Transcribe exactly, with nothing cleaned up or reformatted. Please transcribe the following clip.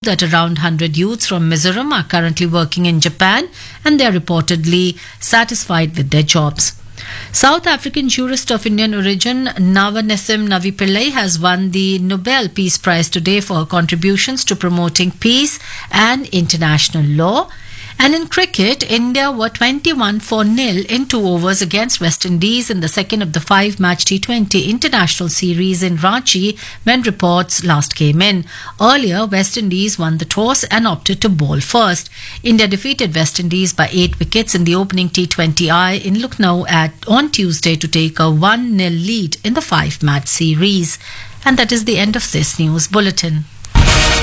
that around one hundred youths from Mizoram are currently working in Japan and they are reportedly satisfied with their jobs. South African jurist of Indian origin Navanesim Navi Pillai has won the Nobel Peace Prize today for her contributions to promoting peace and international law. And in cricket, India were twenty-one for nil in two overs against West Indies in the second of the five-match T twenty international series in Ranchi when reports last came in. Earlier, West Indies won the toss and opted to bowl first. India defeated West Indies by eight wickets in the opening T twenty I in Lucknow at, on Tuesday to take a one nil lead in the five-match series. And that is the end of this news bulletin.